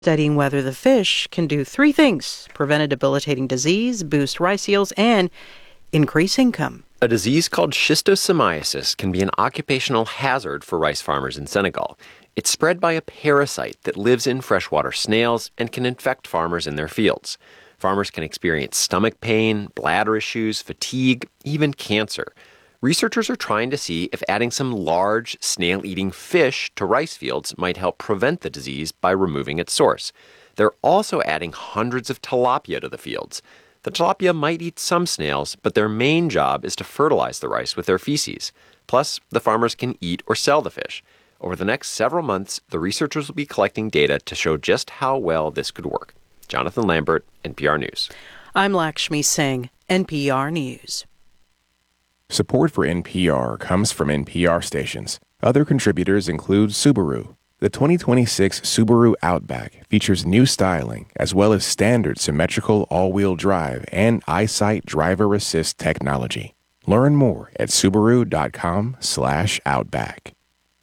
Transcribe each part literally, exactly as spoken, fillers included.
studying whether the fish can do three things: prevent a debilitating disease, boost rice yields, and increase income. A disease called schistosomiasis can be an occupational hazard for rice farmers in Senegal. It's spread by a parasite that lives in freshwater snails and can infect farmers in their fields. Farmers can experience stomach pain, bladder issues, fatigue, even cancer. Researchers are trying to see if adding some large, snail-eating fish to rice fields might help prevent the disease by removing its source. They're also adding hundreds of tilapia to the fields. The tilapia might eat some snails, but their main job is to fertilize the rice with their feces. Plus, the farmers can eat or sell the fish. Over the next several months, the researchers will be collecting data to show just how well this could work. Jonathan Lambert, N P R News. I'm Lakshmi Singh, N P R News. Support for N P R comes from N P R stations. Other contributors include Subaru. The twenty twenty-six Subaru Outback features new styling as well as standard symmetrical all-wheel drive and EyeSight driver assist technology. Learn more at Subaru.com slash Outback.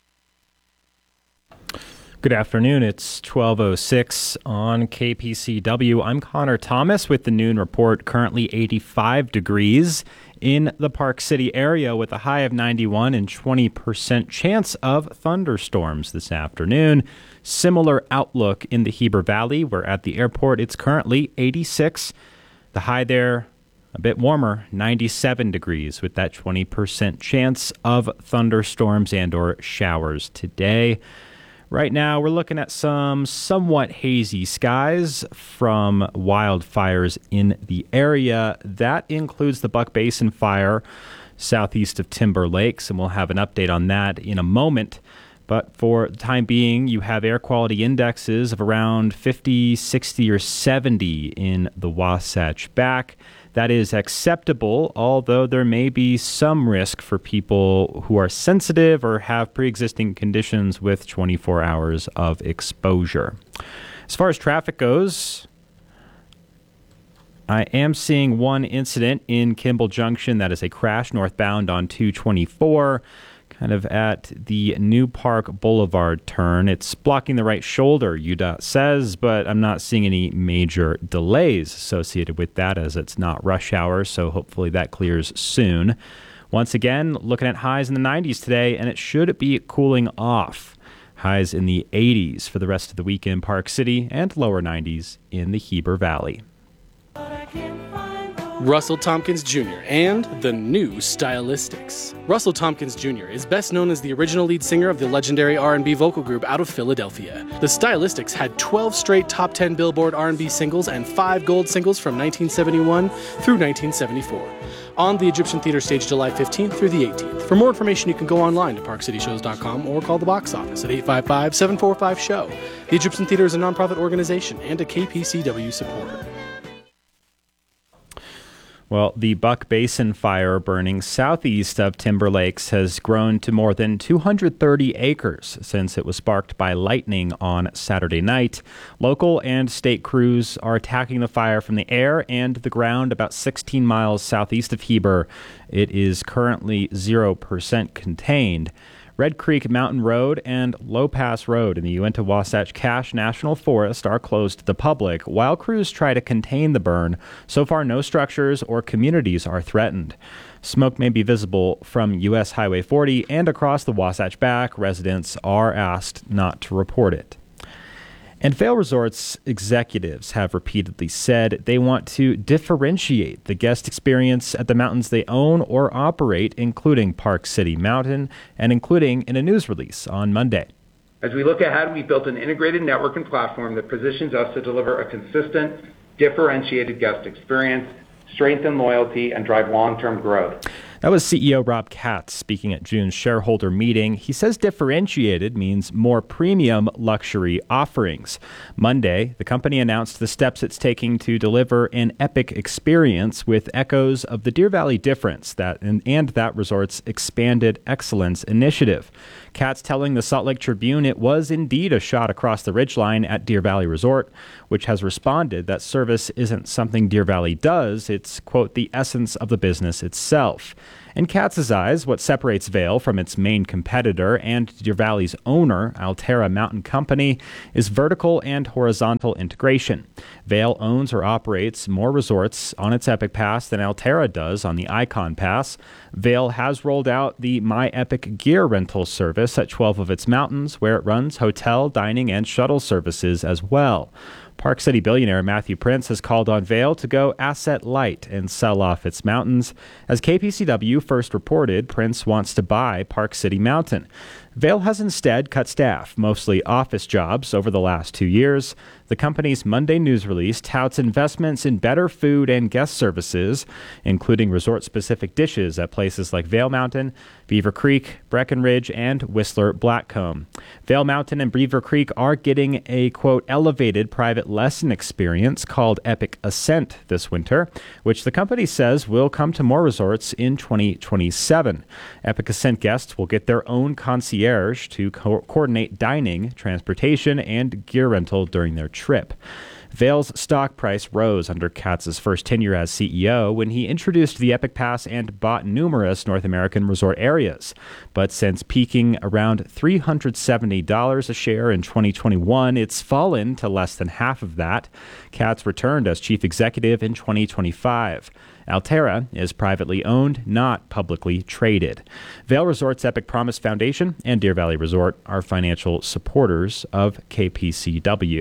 Good afternoon. It's twelve oh six on K P C W. I'm Connor Thomas with the Noon Report. Currently eighty-five degrees in the Park City area with a high of ninety-one and twenty percent chance of thunderstorms this afternoon. Similar outlook in the Heber Valley, where at the airport it's currently eighty-six. The high there a bit warmer, ninety-seven degrees with that twenty percent chance of thunderstorms and or showers today. Right now, we're looking at some somewhat hazy skies from wildfires in the area. That includes the Buck Basin fire southeast of Timber Lakes, and we'll have an update on that in a moment. But for the time being, you have air quality indexes of around fifty, sixty, or seventy in the Wasatch Back. That is acceptable, although there may be some risk for people who are sensitive or have pre-existing conditions with twenty-four hours of exposure. As far as traffic goes, I am seeing one incident in Kimball Junction. That is a crash northbound on two twenty-four, kind of at the New Park Boulevard turn. It's blocking the right shoulder, U D O T says, but I'm not seeing any major delays associated with that as it's not rush hour, so hopefully that clears soon. Once again, looking at highs in the nineties today, and it should be cooling off. Highs in the eighties for the rest of the week in Park City and lower nineties in the Heber Valley. Russell Tompkins Junior and the new Stylistics. Russell Tompkins Junior is best known as the original lead singer of the legendary R and B vocal group out of Philadelphia. The Stylistics had twelve straight top ten Billboard R and B singles and five gold singles from nineteen seventy-one through nineteen seventy-four. On the Egyptian Theater stage July fifteenth through the eighteenth. For more information, you can go online to park city shows dot com or call the box office at eight five five, seven four five, S H O W. The Egyptian Theater is a nonprofit organization and a K P C W supporter. Well, the Buck Basin fire burning southeast of Timber Lakes has grown to more than two hundred thirty acres since it was sparked by lightning on Saturday night. Local and state crews are attacking the fire from the air and the ground about sixteen miles southeast of Heber. It is currently zero percent contained. Red Creek Mountain Road and Low Pass Road in the Uinta-Wasatch Cache National Forest are closed to the public while crews try to contain the burn. So far, no structures or communities are threatened. Smoke may be visible from U S Highway forty and across the Wasatch Back. Residents are asked not to report it. And Vail Resorts executives have repeatedly said they want to differentiate the guest experience at the mountains they own or operate, including Park City Mountain, and including in a news release on Monday. As we look ahead, we built an integrated network and platform that positions us to deliver a consistent, differentiated guest experience, strengthen loyalty, and drive long-term growth. That was C E O Rob Katz speaking at June's shareholder meeting. He says differentiated means more premium luxury offerings. Monday, the company announced the steps it's taking to deliver an epic experience with echoes of the Deer Valley difference that and, and that resort's expanded excellence initiative. Katz telling the Salt Lake Tribune it was indeed a shot across the ridgeline at Deer Valley Resort, which has responded that service isn't something Deer Valley does. It's, quote, the essence of the business itself. In Katz's eyes, what separates Vail from its main competitor and Deer Valley's owner, Alterra Mountain Company, is vertical and horizontal integration. Vail owns or operates more resorts on its Epic Pass than Alterra does on the Icon Pass. Vail has rolled out the My Epic gear rental service at twelve of its mountains, where it runs hotel, dining, and shuttle services as well. Park City billionaire Matthew Prince has called on Vail to go asset light and sell off its mountains. As K P C W first reported, Prince wants to buy Park City Mountain. Vail has instead cut staff, mostly office jobs, over the last two years. The company's Monday news release touts investments in better food and guest services, including resort-specific dishes at places like Vail Mountain, Beaver Creek, Breckenridge, and Whistler Blackcomb. Vail Mountain and Beaver Creek are getting a, quote, elevated private lesson experience called Epic Ascent this winter, which the company says will come to more resorts in twenty twenty-seven. Epic Ascent guests will get their own concierge to co- coordinate dining, transportation, and gear rental during their trip. Vail's stock price rose under Katz's first tenure as C E O when he introduced the Epic Pass and bought numerous North American resort areas. But since peaking around three hundred seventy dollars a share in twenty twenty-one, it's fallen to less than half of that. Katz returned as chief executive in twenty twenty-five. Alterra is privately owned, not publicly traded. Vail Resorts Epic Promise Foundation and Deer Valley Resort are financial supporters of K P C W.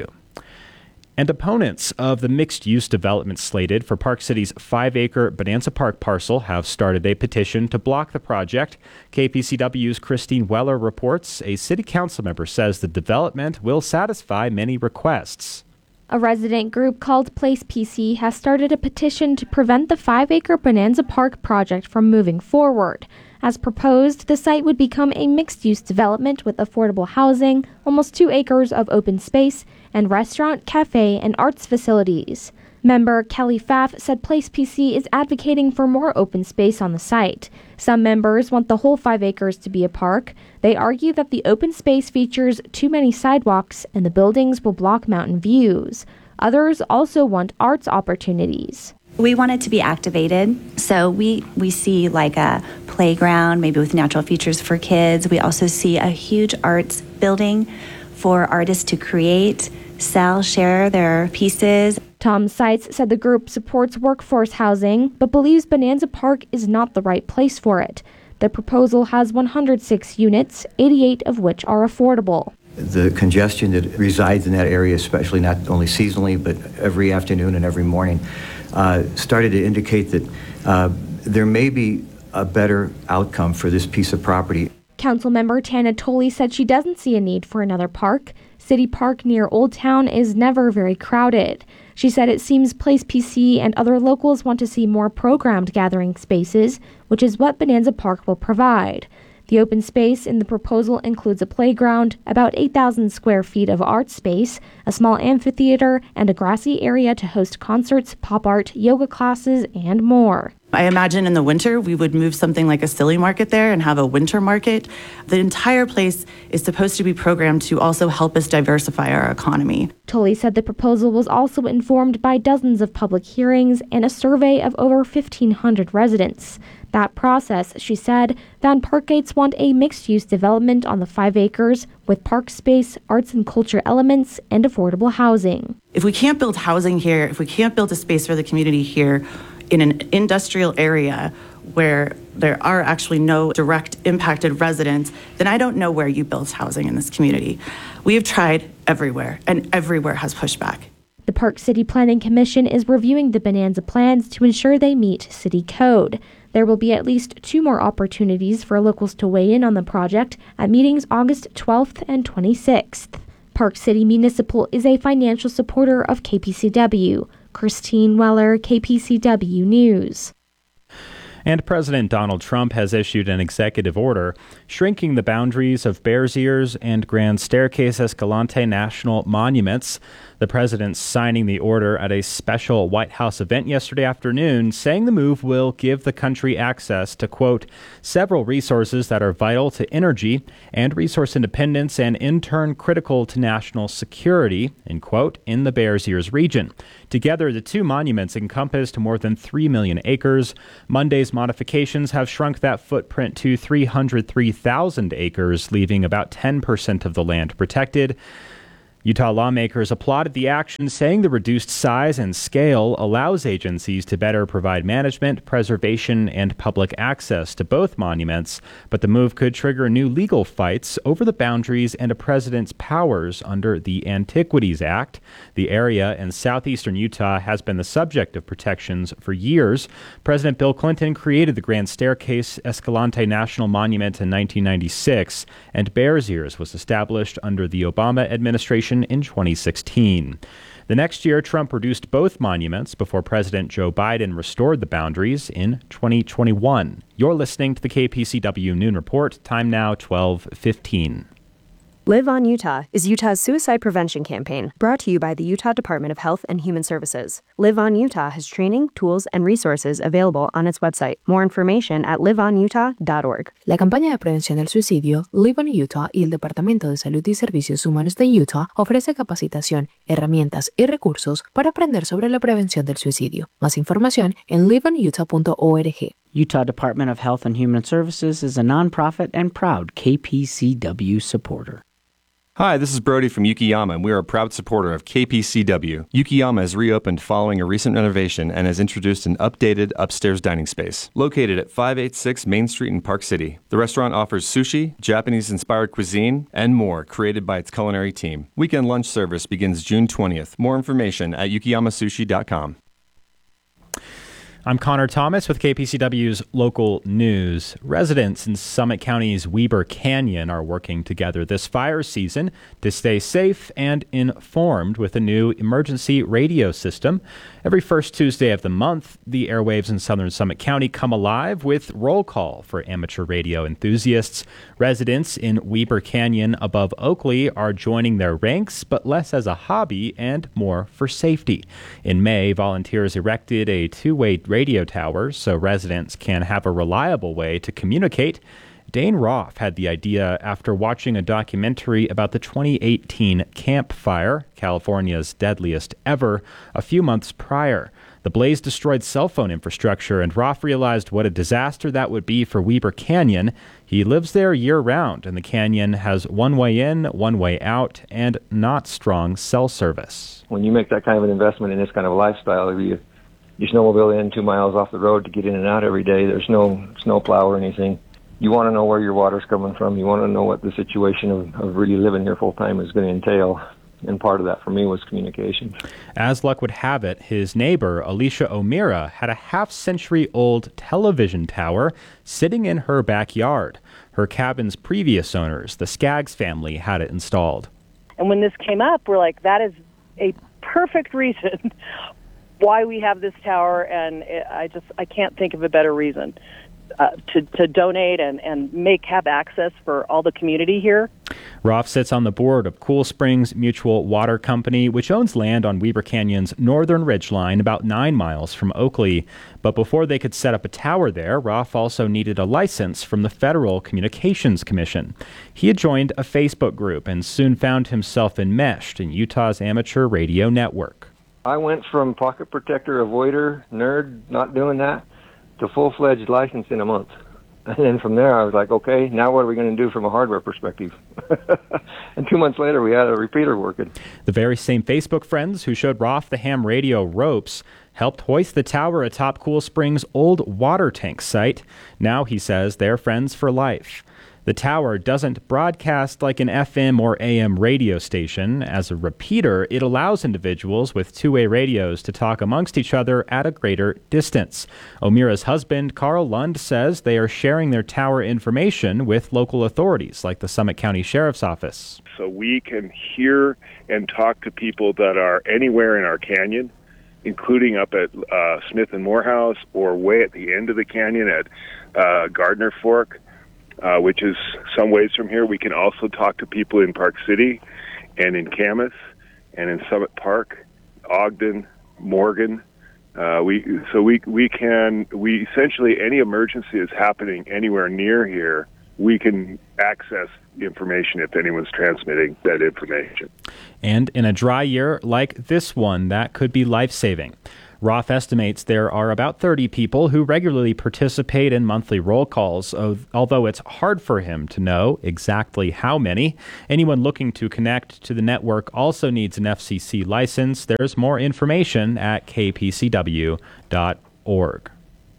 And opponents of the mixed-use development slated for Park City's five-acre Bonanza Park parcel have started a petition to block the project. K P C W's Christine Weller reports a city council member says the development will satisfy many requests. A resident group called Place P C has started a petition to prevent the five-acre Bonanza Park project from moving forward. As proposed, the site would become a mixed-use development with affordable housing, almost two acres of open space, and restaurant, cafe, and arts facilities. Member Kelly Pfaff said Place P C is advocating for more open space on the site. Some members want the whole five acres to be a park. They argue that the open space features too many sidewalks and the buildings will block mountain views. Others also want arts opportunities. We want it to be activated, so we, we see like a playground, maybe with natural features for kids. We also see a huge arts building for artists to create, sell, share their pieces. Tom Seitz said the group supports workforce housing, but believes Bonanza Park is not the right place for it. The proposal has one hundred six units, eighty-eight of which are affordable. The congestion that resides in that area, especially not only seasonally, but every afternoon and every morning, uh, started to indicate that uh, there may be a better outcome for this piece of property. Councilmember Tana Tolley said she doesn't see a need for another park. City Park near Old Town is never very crowded. She said it seems Place P C and other locals want to see more programmed gathering spaces, which is what Bonanza Park will provide. The open space in the proposal includes a playground, about eight thousand square feet of art space, a small amphitheater, and a grassy area to host concerts, pop art, yoga classes, and more. I imagine in the winter we would move something like a silly market there and have a winter market. The entire place is supposed to be programmed to also help us diversify our economy. Tolley said the proposal was also informed by dozens of public hearings and a survey of over fifteen hundred residents. That process, she said, found Parkgates want a mixed-use development on the five acres with park space, arts and culture elements, and affordable housing. If we can't build housing here, if we can't build a space for the community here in an industrial area where there are actually no direct impacted residents, then I don't know where you build housing in this community. We have tried everywhere, and everywhere has pushed back. The Park City Planning Commission is reviewing the Bonanza plans to ensure they meet city code. There will be at least two more opportunities for locals to weigh in on the project at meetings August twelfth and twenty-sixth. Park City Municipal is a financial supporter of K P C W. Christine Weller, K P C W News. And President Donald Trump has issued an executive order shrinking the boundaries of Bears Ears and Grand Staircase Escalante national monuments. The president signing the order at a special White House event yesterday afternoon, saying the move will give the country access to, quote, several resources that are vital to energy and resource independence and in turn critical to national security, end quote, in the Bears Ears region. Together, the two monuments encompassed more than three million acres. Monday's modifications have shrunk that footprint to three hundred three thousand acres, leaving about ten percent of the land protected. Utah lawmakers applauded the action, saying the reduced size and scale allows agencies to better provide management, preservation, and public access to both monuments, but the move could trigger new legal fights over the boundaries and a president's powers under the Antiquities Act. The area in southeastern Utah has been the subject of protections for years. President Bill Clinton created the Grand Staircase Escalante National Monument in nineteen ninety-six, and Bears Ears was established under the Obama administration in twenty sixteen. The next year, Trump reduced both monuments before President Joe Biden restored the boundaries in twenty twenty-one. You're listening to the K P C W Noon Report. Time now twelve fifteen. Live on Utah is Utah's suicide prevention campaign, brought to you by the Utah Department of Health and Human Services. Live on Utah has training, tools, and resources available on its website. More information at live on utah dot org. La campaña de prevención del suicidio Live on Utah y el Departamento de Salud y Servicios Humanos de Utah ofrece capacitación, herramientas y recursos para aprender sobre la prevención del suicidio. Más información en live on utah dot org. Utah Department of Health and Human Services is a nonprofit and proud K P C W supporter. Hi, this is Brody from Yukiyama, and we are a proud supporter of K P C W. Yukiyama has reopened following a recent renovation and has introduced an updated upstairs dining space. Located at five eighty-six Main Street in Park City, the restaurant offers sushi, Japanese-inspired cuisine, and more created by its culinary team. Weekend lunch service begins June twentieth. More information at yukiyama sushi dot com. I'm Connor Thomas with K P C W's local news. Residents in Summit County's Weber Canyon are working together this fire season to stay safe and informed with a new emergency radio system. Every first Tuesday of the month, the airwaves in southern Summit County come alive with roll call for amateur radio enthusiasts. Residents in Weber Canyon above Oakley are joining their ranks, but less as a hobby and more for safety. In May, volunteers erected a two-way radio tower so residents can have a reliable way to communicate. Dane Roth had the idea after watching a documentary about the twenty eighteen Camp Fire, California's deadliest ever, a few months prior. The blaze destroyed cell phone infrastructure, and Roth realized what a disaster that would be for Weber Canyon. He lives there year-round, and the canyon has one way in, one way out, and not strong cell service. When you make that kind of an investment in this kind of a lifestyle, you you snowmobile in two miles off the road to get in and out every day. There's no snow plow or anything. You want to know where your water's coming from. You want to know what the situation of, of really living here full-time is going to entail. And part of that for me was communications. As luck would have it, his neighbor, Alicia O'Meara, had a half-century-old television tower sitting in her backyard. Her cabin's previous owners, the Skaggs family, had it installed. And when this came up, we're like, that is a perfect reason why we have this tower, and it, I just I can't think of a better reason uh, to to donate and and make have access for all the community here. Roth sits on the board of Cool Springs Mutual Water Company, which owns land on Weber Canyon's northern ridgeline about nine miles from Oakley. But before they could set up a tower there, Roth also needed a license from the Federal Communications Commission. He had joined a Facebook group and soon found himself enmeshed in Utah's amateur radio network. I went from pocket protector, avoider, nerd, not doing that, to full-fledged license in a month. And then from there, I was like, okay, now what are we going to do from a hardware perspective? And two months later, we had a repeater working. The very same Facebook friends who showed Roth the ham radio ropes helped hoist the tower atop Cool Springs' old water tank site. Now, he says, they're friends for life. The tower doesn't broadcast like an F M or A M radio station. As a repeater, it allows individuals with two-way radios to talk amongst each other at a greater distance. O'Meara's husband, Carl Lund, says they are sharing their tower information with local authorities like the Summit County Sheriff's Office. So we can hear and talk to people that are anywhere in our canyon, including up at uh, Smith and Morehouse or way at the end of the canyon at uh, Gardner Fork. Uh, which is some ways from here. We can also talk to people in Park City and in Camas and in Summit Park, Ogden, Morgan. Uh, we so we we can we essentially any emergency is happening anywhere near here, we can access information if anyone's transmitting that information. And in a dry year like this one, that could be life-saving. Roth estimates there are about thirty people who regularly participate in monthly roll calls, although it's hard for him to know exactly how many. Anyone looking to connect to the network also needs an F C C license. There's more information at k p c w dot org.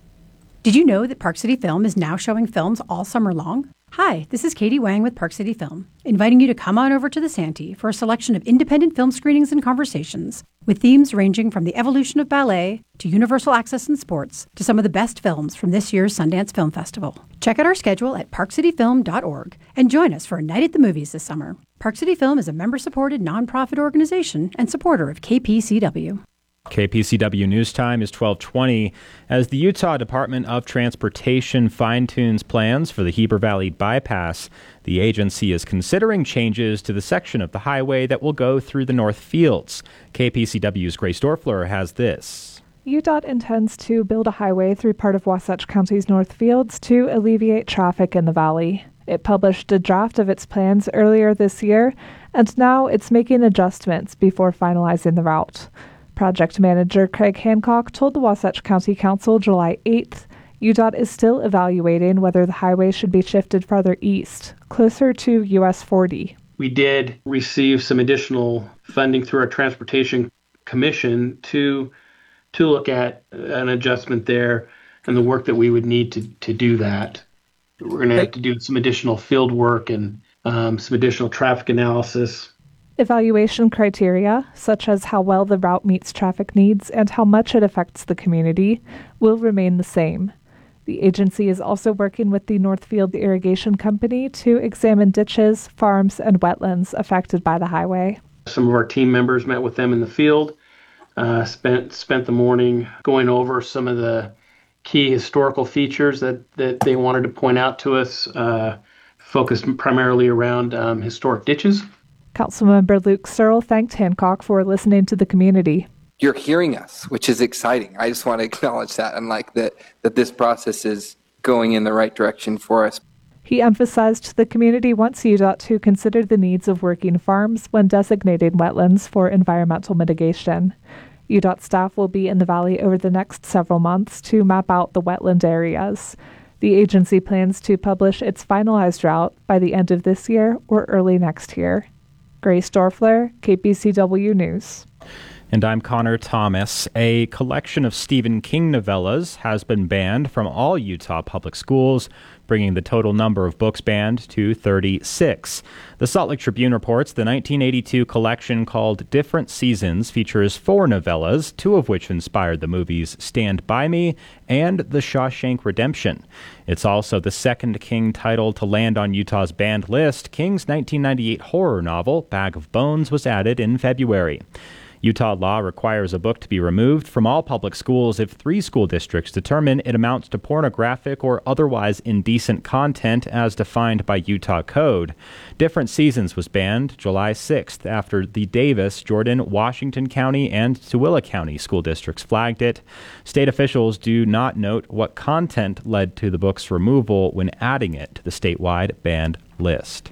Did you know that Park City Film is now showing films all summer long? Hi, this is Katie Wang with Park City Film, inviting you to come on over to the Santee for a selection of independent film screenings and conversations with themes ranging from the evolution of ballet to universal access in sports to some of the best films from this year's Sundance Film Festival. Check out our schedule at park city film dot org and join us for a night at the movies this summer. Park City Film is a member-supported nonprofit organization and supporter of K P C W. K P C W News Time is twelve twenty. As the Utah Department of Transportation fine-tunes plans for the Heber Valley Bypass, the agency is considering changes to the section of the highway that will go through the North Fields. K P C W's Grace Dorfler has this. U D O T intends to build a highway through part of Wasatch County's North Fields to alleviate traffic in the valley. It published a draft of its plans earlier this year, and now it's making adjustments before finalizing the route. Project manager Craig Hancock told the Wasatch County Council July eighth, U D O T is still evaluating whether the highway should be shifted farther east, closer to U S forty. We did receive some additional funding through our Transportation Commission to to look at an adjustment there and the work that we would need to, to do that. We're going to have to do some additional field work and um, some additional traffic analysis. Evaluation criteria, such as how well the route meets traffic needs and how much it affects the community, will remain the same. The agency is also working with the Northfield Irrigation Company to examine ditches, farms, and wetlands affected by the highway. Some of our team members met with them in the field, uh, spent spent the morning going over some of the key historical features that, that they wanted to point out to us, uh, focused primarily around um, historic ditches. Councilmember Luke Searle thanked Hancock for listening to the community. You're hearing us, which is exciting. I just want to acknowledge that and like that, that this process is going in the right direction for us. He emphasized the community wants U D O T to consider the needs of working farms when designating wetlands for environmental mitigation. U D O T staff will be in the valley over the next several months to map out the wetland areas. The agency plans to publish its finalized route by the end of this year or early next year. Grace Dorfler, K P C W News. And I'm Connor Thomas. A collection of Stephen King novellas has been banned from all Utah public schools, bringing the total number of books banned to thirty-six. The Salt Lake Tribune reports the nineteen eighty-two collection called Different Seasons features four novellas, two of which inspired the movies Stand By Me and The Shawshank Redemption. It's also the second King title to land on Utah's banned list. King's nineteen ninety-eight horror novel, Bag of Bones, was added in February. Utah law requires a book to be removed from all public schools if three school districts determine it amounts to pornographic or otherwise indecent content as defined by Utah code. Different Seasons was banned July sixth after the Davis, Jordan, Washington County, and Tooele County school districts flagged it. State officials do not note what content led to the book's removal when adding it to the statewide banned list.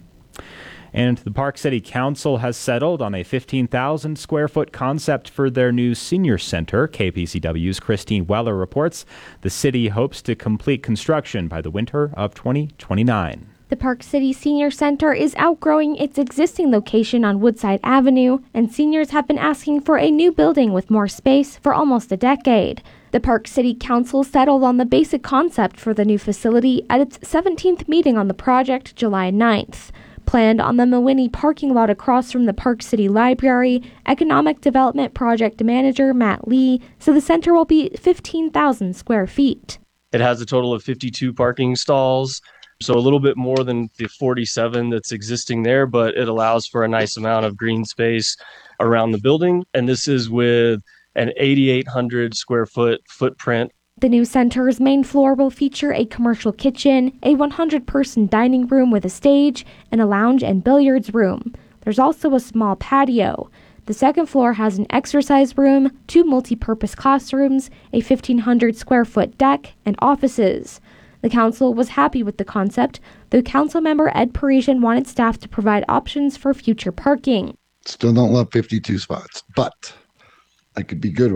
And the Park City Council has settled on a fifteen thousand square foot concept for their new senior center. K P C W's Christine Weller reports the city hopes to complete construction by the winter of twenty twenty-nine. The Park City Senior Center is outgrowing its existing location on Woodside Avenue, and seniors have been asking for a new building with more space for almost a decade. The Park City Council settled on the basic concept for the new facility at its seventeenth meeting on the project July ninth. Planned on the Mawinnie parking lot across from the Park City Library, Economic Development Project Manager Matt Lee said the center will be fifteen thousand square feet. It has a total of fifty-two parking stalls, so a little bit more than the forty-seven that's existing there, but it allows for a nice amount of green space around the building. And this is with an eighty-eight hundred square foot footprint. The new center's main floor will feature a commercial kitchen, a one hundred person dining room with a stage, and a lounge and billiards room. There's also a small patio. The second floor has an exercise room, two multi-purpose classrooms, a fifteen hundred square foot deck, and offices. The council was happy with the concept, though Councilmember Ed Parisian wanted staff to provide options for future parking. Still don't love fifty-two spots, but I could be good with it.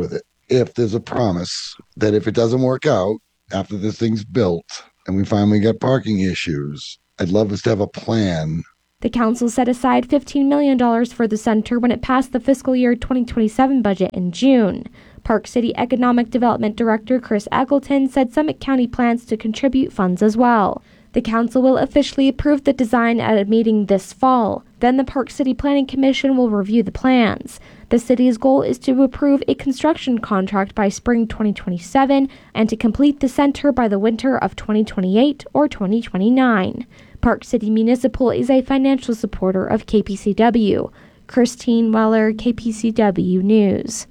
if there's a promise that if it doesn't work out after this thing's built and we finally get parking issues, I'd love us to have a plan. The council set aside fifteen million dollars for the center when it passed the fiscal year twenty twenty-seven budget in June. Park City Economic Development Director Chris Eggleton said Summit County plans to contribute funds as well. The council will officially approve the design at a meeting this fall. Then the Park City Planning Commission will review the plans. The city's goal is to approve a construction contract by spring twenty twenty-seven and to complete the center by the winter of twenty twenty-eight or twenty twenty-nine. Park City Municipal is a financial supporter of K P C W. Christine Weller, K P C W News.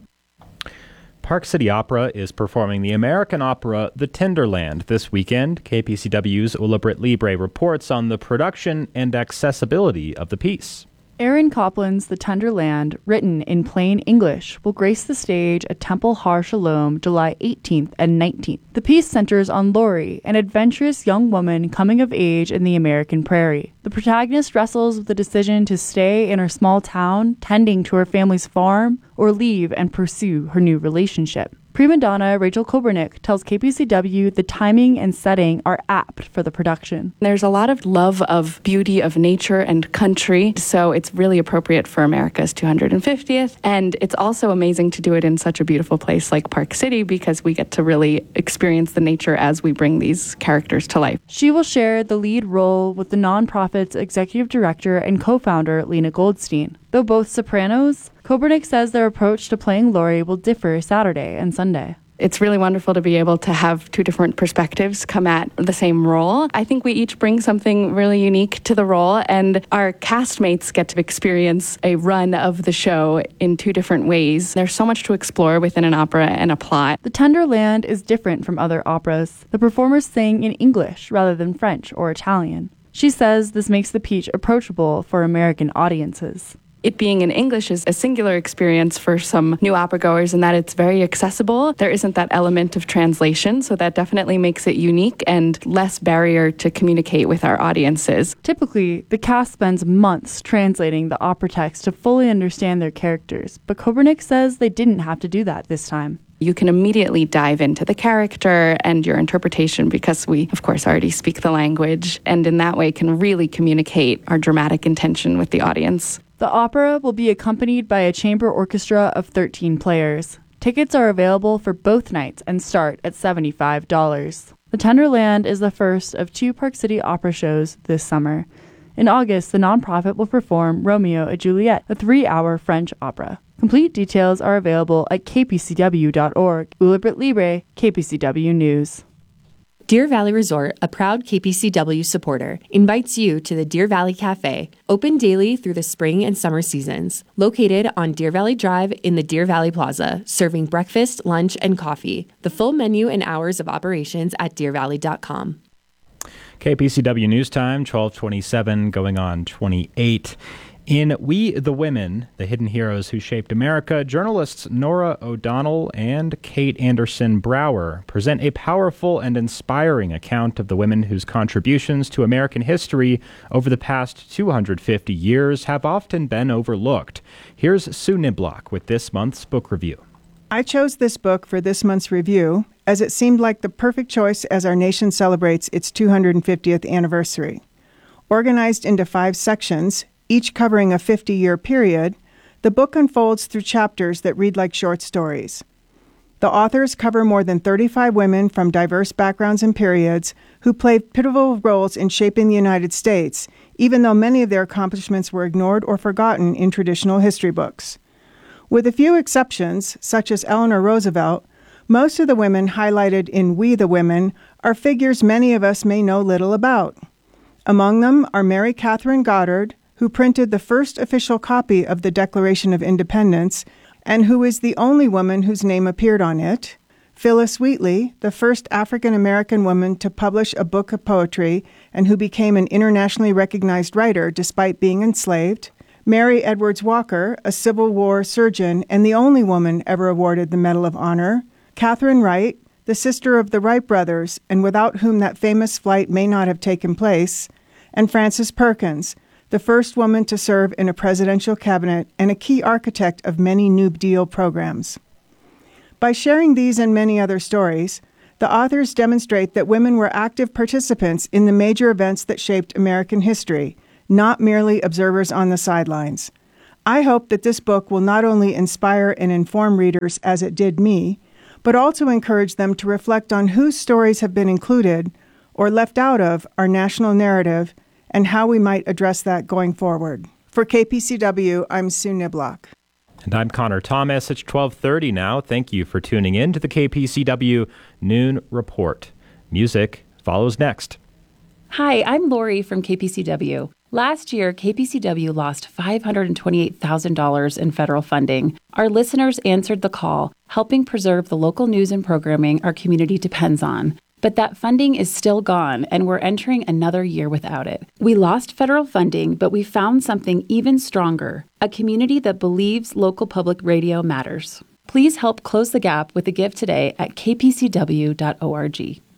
Park City Opera is performing the American opera The Tinderland this weekend. K P C W's Ulla Britt Libre reports on the production and accessibility of the piece. Aaron Copland's The Tinderland, written in plain English, will grace the stage at Temple Har Shalom July eighteenth and nineteenth. The piece centers on Lori, an adventurous young woman coming of age in the American prairie. The protagonist wrestles with the decision to stay in her small town, tending to her family's farm, or leave and pursue her new relationship. Prima donna Rachel Kobernick tells K P C W the timing and setting are apt for the production. There's a lot of love of beauty of nature and country, so it's really appropriate for America's two hundred fiftieth. And it's also amazing to do it in such a beautiful place like Park City because we get to really experience the nature as we bring these characters to life. She will share the lead role with the nonprofit's executive director and co-founder Lena Goldstein. Though both sopranos, Kobernick says their approach to playing Lori will differ Saturday and Sunday. It's really wonderful to be able to have two different perspectives come at the same role. I think we each bring something really unique to the role, and our castmates get to experience a run of the show in two different ways. There's so much to explore within an opera and a plot. The Tinderland is different from other operas. The performers sing in English rather than French or Italian. She says this makes the piece approachable for American audiences. It being in English is a singular experience for some new opera goers in that it's very accessible. There isn't that element of translation, so that definitely makes it unique and less barrier to communicate with our audiences. Typically, the cast spends months translating the opera text to fully understand their characters, but Kobernick says they didn't have to do that this time. You can immediately dive into the character and your interpretation because we, of course, already speak the language, and in that way can really communicate our dramatic intention with the audience. The opera will be accompanied by a chamber orchestra of thirteen players. Tickets are available for both nights and start at seventy-five dollars. The Tinderland is the first of two Park City opera shows this summer. In August, the nonprofit will perform Romeo et Juliet, a three-hour French opera. Complete details are available at k p c w dot org. Ulla Britt Libre, K P C W News. Deer Valley Resort, a proud K P C W supporter, invites you to the Deer Valley Cafe, open daily through the spring and summer seasons. Located on Deer Valley Drive in the Deer Valley Plaza, serving breakfast, lunch, and coffee. The full menu and hours of operations at deer valley dot com. K P C W News Time, twelve twenty-seven, going on twenty-eight. In We the Women, the Hidden Heroes Who Shaped America, journalists Nora O'Donnell and Kate Anderson Brower present a powerful and inspiring account of the women whose contributions to American history over the past two hundred fifty years have often been overlooked. Here's Sue Niblock with this month's book review. I chose this book for this month's review as it seemed like the perfect choice as our nation celebrates its two hundred fiftieth anniversary. Organized into five sections, each covering a fifty-year period, the book unfolds through chapters that read like short stories. The authors cover more than thirty-five women from diverse backgrounds and periods who played pivotal roles in shaping the United States, even though many of their accomplishments were ignored or forgotten in traditional history books. With a few exceptions, such as Eleanor Roosevelt, most of the women highlighted in We the Women are figures many of us may know little about. Among them are Mary Catherine Goddard, who printed the first official copy of the Declaration of Independence and who is the only woman whose name appeared on it, Phyllis Wheatley, the first African-American woman to publish a book of poetry and who became an internationally recognized writer despite being enslaved, Mary Edwards Walker, a Civil War surgeon and the only woman ever awarded the Medal of Honor, Catherine Wright, the sister of the Wright brothers and without whom that famous flight may not have taken place, and Frances Perkins, the first woman to serve in a presidential cabinet and a key architect of many New Deal programs. By sharing these and many other stories, the authors demonstrate that women were active participants in the major events that shaped American history, not merely observers on the sidelines. I hope that this book will not only inspire and inform readers as it did me, but also encourage them to reflect on whose stories have been included or left out of our national narrative and how we might address that going forward. For K P C W, I'm Sue Niblock. And I'm Connor Thomas. It's twelve thirty now. Thank you for tuning in to the K P C W Noon Report. Music follows next. Hi, I'm Lori from K P C W. Last year, K P C W lost five hundred twenty-eight thousand dollars in federal funding. Our listeners answered the call, helping preserve the local news and programming our community depends on. But that funding is still gone, and we're entering another year without it. We lost federal funding, but we found something even stronger, a community that believes local public radio matters. Please help close the gap with a gift today at k p c w dot org.